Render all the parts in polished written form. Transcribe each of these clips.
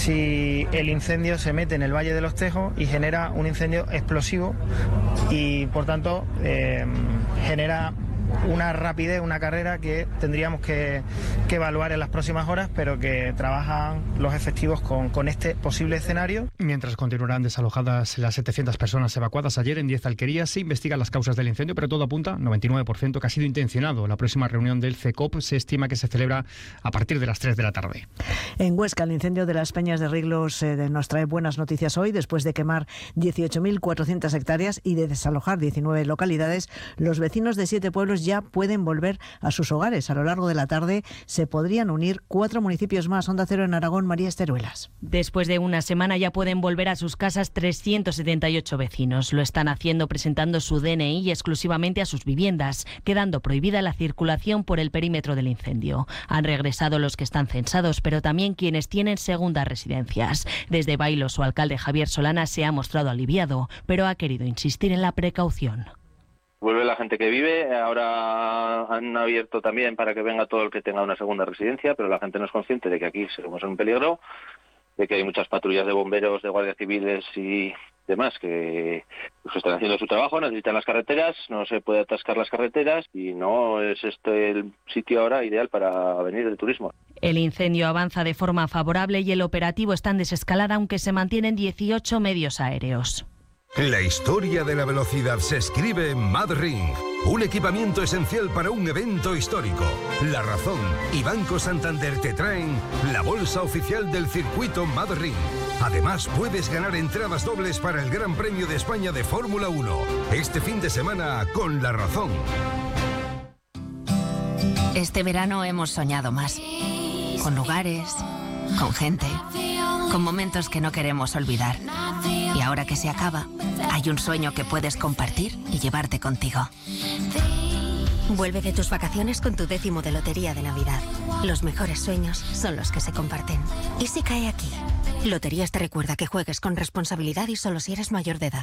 si el incendio se mete en el Valle de los Tejos y genera un incendio explosivo y por tanto genera una rapidez, una carrera que tendríamos que evaluar en las próximas horas, pero que trabajan los efectivos con este posible escenario. Mientras continuarán desalojadas las 700 personas evacuadas ayer en 10 alquerías, se investigan las causas del incendio, pero todo apunta, 99%, que ha sido intencionado. La próxima reunión del CECOP se estima que se celebra a partir de las 3 de la tarde. En Huesca, el incendio de las Peñas de Riglos nos trae buenas noticias hoy. Después de quemar 18.400 hectáreas y de desalojar 19 localidades, los vecinos de 7 pueblos ya pueden volver a sus hogares. A lo largo de la tarde se podrían unir 4 municipios más. Onda Cero en Aragón, María Esteruelas. Después de una semana ya pueden volver a sus casas 378 vecinos. Lo están haciendo presentando su DNI exclusivamente a sus viviendas, quedando prohibida la circulación por el perímetro del incendio. Han regresado los que están censados, pero también quienes tienen segundas residencias. Desde Bailos, su alcalde Javier Solana se ha mostrado aliviado, pero ha querido insistir en la precaución. Vuelve la gente que vive, ahora han abierto también para que venga todo el que tenga una segunda residencia, pero la gente no es consciente de que aquí seguimos en un peligro, de que hay muchas patrullas de bomberos, de guardias civiles y demás que están haciendo su trabajo, necesitan las carreteras, no se puede atascar las carreteras y no es este el sitio ahora ideal para venir el turismo. El incendio avanza de forma favorable y el operativo está en desescalada, aunque se mantienen 18 medios aéreos. La historia de la velocidad se escribe en MadRing, un equipamiento esencial para un evento histórico. La Razón y Banco Santander te traen la bolsa oficial del circuito MadRing. Además, puedes ganar entradas dobles para el Gran Premio de España de Fórmula 1, este fin de semana con La Razón. Este verano hemos soñado más, con lugares, con gente, con momentos que no queremos olvidar. Y ahora que se acaba, hay un sueño que puedes compartir y llevarte contigo. Vuelve de tus vacaciones con tu 10º de Lotería de Navidad. Los mejores sueños son los que se comparten. ¿Y si cae aquí? Loterías te recuerda que juegues con responsabilidad y solo si eres mayor de edad.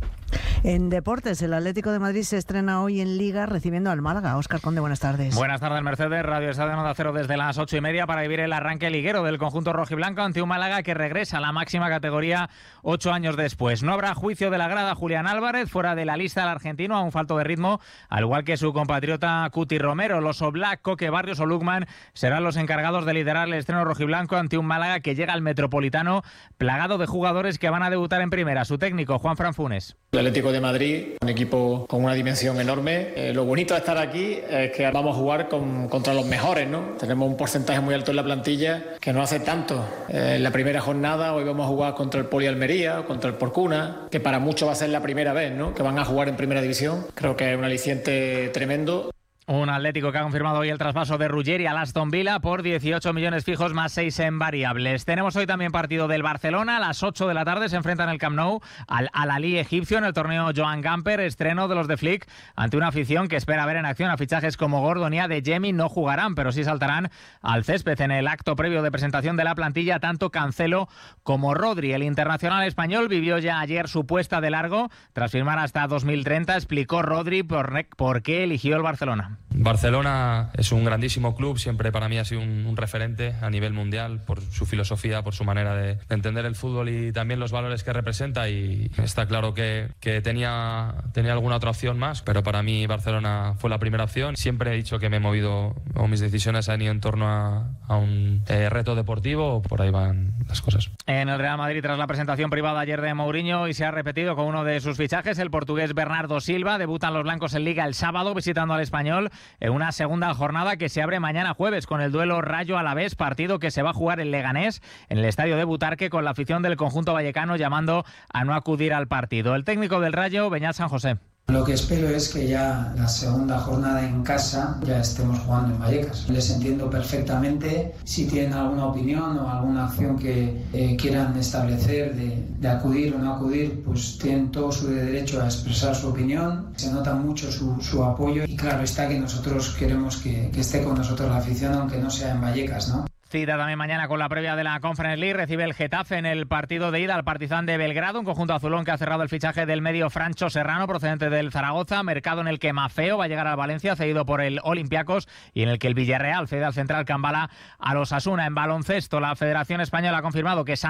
En deportes, el Atlético de Madrid se estrena hoy en Liga recibiendo al Málaga. Óscar Conde, buenas tardes. Buenas tardes, Mercedes. Radio Estadio Onda Cero desde las 8:30 para vivir el arranque liguero del conjunto rojiblanco ante un Málaga que regresa a la máxima categoría 8 años después. No habrá juicio de la grada. Julián Álvarez fuera de la lista del argentino a un falto de ritmo, al igual que su compatriota Cuti Romero. Los Oblak, Coque Barrios o Lukman serán los encargados de liderar el estreno rojiblanco ante un Málaga que llega al Metropolitano plagado de jugadores que van a debutar en primera. Su técnico, Juanfran Funes. El Atlético de Madrid, un equipo con una dimensión enorme. Lo bonito de estar aquí es que vamos a jugar contra los mejores, ¿no? Tenemos un porcentaje muy alto en la plantilla que no hace tanto. En la primera jornada hoy vamos a jugar contra el Poli Almería, contra el Porcuna, que para muchos va a ser la primera vez, ¿no?, que van a jugar en primera división. Creo que es un aliciente tremendo. Un Atlético que ha confirmado hoy el traspaso de Ruggeri al Aston Villa por 18 millones fijos más 6 en variables. Tenemos hoy también partido del Barcelona. A las 8 de la tarde se enfrentan en el Camp Nou al Al-Ahly egipcio en el torneo Joan Gamper, estreno de los de Flick ante una afición que espera ver en acción a fichajes como Gordon y Adeyemi. No jugarán, pero sí saltarán al césped en el acto previo de presentación de la plantilla tanto Cancelo como Rodri. El internacional español vivió ya ayer su puesta de largo tras firmar hasta 2030. Explicó Rodri por qué eligió el Barcelona. Barcelona es un grandísimo club, siempre para mí ha sido un referente a nivel mundial por su filosofía, por su manera de entender el fútbol y también los valores que representa, y está claro que tenía alguna otra opción más, pero para mí Barcelona fue la primera opción. Siempre he dicho que me he movido, o mis decisiones han ido en torno a un reto deportivo, por ahí van las cosas. En el Real Madrid, tras la presentación privada ayer de Mourinho, y se ha repetido con uno de sus fichajes, el portugués Bernardo Silva. Debutan los blancos en Liga el sábado visitando al Español en una segunda jornada que se abre mañana jueves con el duelo Rayo Alavés, partido que se va a jugar en Leganés, en el estadio de Butarque, con la afición del conjunto vallecano llamando a no acudir al partido. El técnico del Rayo, Beñat San José. Lo que espero es que ya la segunda jornada en casa ya estemos jugando en Vallecas. Les entiendo perfectamente. Si tienen alguna opinión o alguna acción que quieran establecer de acudir o no acudir, pues tienen todo su derecho a expresar su opinión. Se nota mucho su apoyo y claro está que nosotros queremos que esté con nosotros la afición, aunque no sea en Vallecas, ¿no? Cita también mañana con la previa de la Conference League. Recibe el Getafe en el partido de ida al Partizan de Belgrado, un conjunto azulón que ha cerrado el fichaje del medio Francho Serrano, procedente del Zaragoza, mercado en el que Mafeo va a llegar al Valencia, cedido por el Olympiacos, y en el que el Villarreal cede al central Cambala a los Osasuna. En baloncesto, la Federación Española ha confirmado que